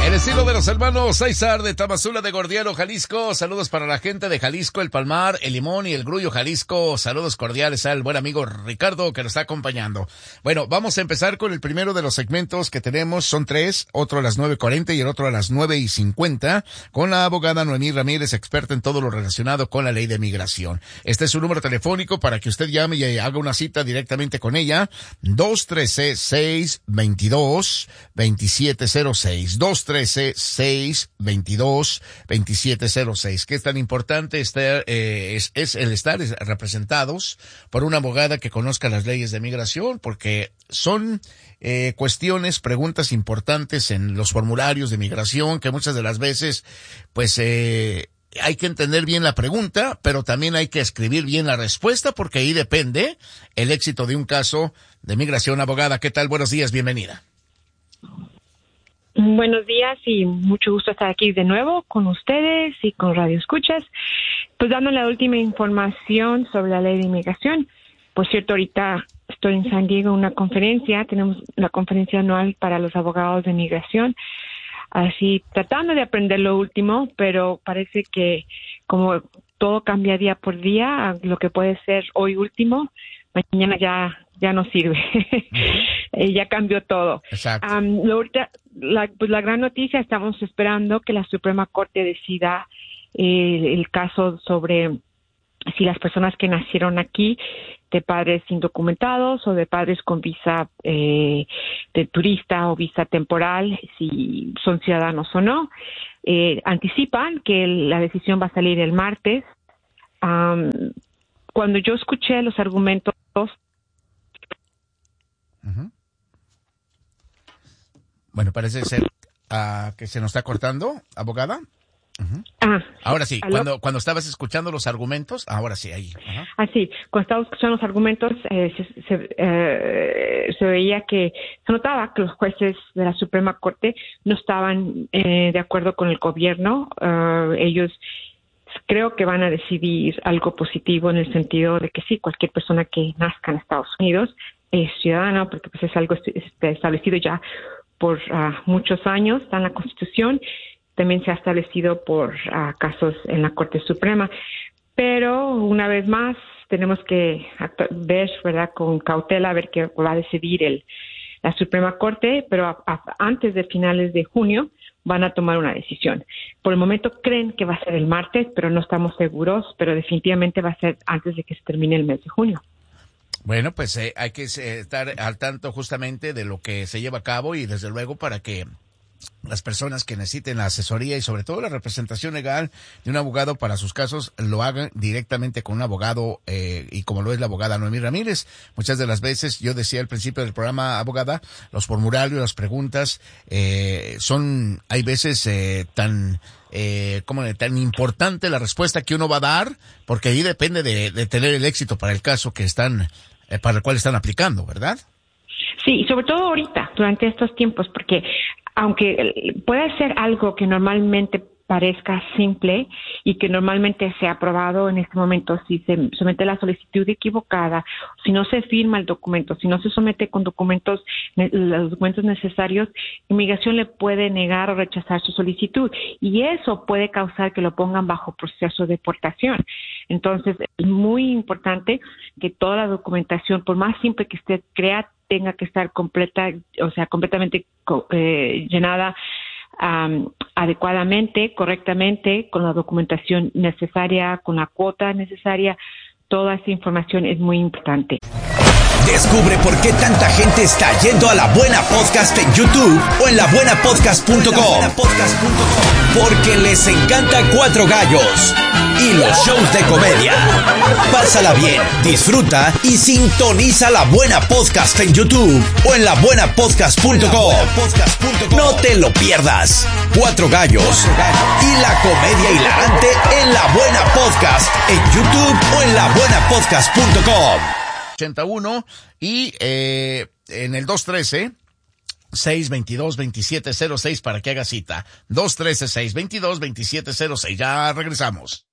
El estilo de los hermanos César de Tamazula de Gordiano, Jalisco. Saludos para la gente de Jalisco, El Palmar, El Limón y El Grullo, Jalisco. Saludos cordiales al buen amigo Ricardo que nos está acompañando. Bueno, vamos a empezar con el primero de los segmentos que tenemos. Son tres, otro a las 9:40 y el otro a las 9:50, con la abogada Noemí Ramírez, experta en todo lo relacionado con la ley de migración. Este es su número telefónico para que usted llame y haga una cita directamente con ella. 213-622-2706. 213-622-2706. ¿Qué es tan importante? Es el estar representados por una abogada que conozca las leyes de migración, porque son cuestiones, preguntas importantes en los formularios de migración que muchas de las veces, pues, hay que entender bien la pregunta, pero también hay que escribir bien la respuesta, porque ahí depende el éxito de un caso de migración. Abogada, ¿qué tal? Buenos días, bienvenida. Buenos días y mucho gusto estar aquí de nuevo con ustedes y con Radio Escuchas, pues dando la última información sobre la ley de inmigración. Por cierto, ahorita estoy en San Diego en una conferencia, tenemos la conferencia anual para los abogados de inmigración, así tratando de aprender lo último, pero parece que como todo cambia día por día, lo que puede ser hoy último, mañana ya no sirve. Ya cambió todo. Exacto. Ahorita, la gran noticia, estamos esperando que la Suprema Corte decida el caso sobre si las personas que nacieron aquí de padres indocumentados o de padres con visa de turista o visa temporal, si son ciudadanos o no. Anticipan que la decisión va a salir el martes. Cuando yo escuché los argumentos... Uh-huh. Bueno, parece ser que se nos está cortando, abogada. Uh-huh. Ahora sí, cuando estabas escuchando los argumentos, ahora sí, ahí. Uh-huh. Sí, cuando estaba escuchando los argumentos, se veía que, se notaba que los jueces de la Suprema Corte no estaban de acuerdo con el gobierno. Ellos creo que van a decidir algo positivo en el sentido de que sí, cualquier persona que nazca en Estados Unidos es ciudadana, porque pues es algo establecido ya por muchos años, está en la Constitución, también se ha establecido por casos en la Corte Suprema, pero una vez más tenemos que ver, ¿verdad?, con cautela, a ver qué va a decidir la Suprema Corte, pero antes de finales de junio van a tomar una decisión. Por el momento creen que va a ser el martes, pero no estamos seguros, pero definitivamente va a ser antes de que se termine el mes de junio. Bueno, pues hay que estar al tanto justamente de lo que se lleva a cabo y desde luego para que las personas que necesiten la asesoría y sobre todo la representación legal de un abogado para sus casos lo hagan directamente con un abogado y como lo es la abogada Noemí Ramírez. Muchas de las veces, yo decía al principio del programa, abogada, los formularios, las preguntas hay veces tan importante la respuesta que uno va a dar, porque ahí depende de tener el éxito para el caso que para el cual están aplicando, ¿verdad? Sí, y sobre todo ahorita, durante estos tiempos, porque aunque puede ser algo que normalmente parezca simple y que normalmente se ha aprobado en este momento, si se somete la solicitud equivocada, si no se firma el documento, si no se somete con los documentos necesarios, inmigración le puede negar o rechazar su solicitud y eso puede causar que lo pongan bajo proceso de deportación. Entonces, es muy importante que toda la documentación, por más simple que usted crea, tenga que estar completamente llenada adecuadamente, correctamente, con la documentación necesaria, con la cuota necesaria. Toda esa información es muy importante. Descubre por qué tanta gente está yendo a La Buena Podcast en YouTube o en labuenapodcast.com. Porque les encanta Cuatro Gallos y los shows de comedia. Pásala bien, disfruta y sintoniza La Buena Podcast en YouTube o en labuenapodcast.com. No te lo pierdas. Cuatro Gallos y la comedia hilarante en La Buena Podcast en YouTube o en labuenapodcast.com. 81 y en el 213-622-2706 para que haga cita. 213-622-2706. Ya regresamos.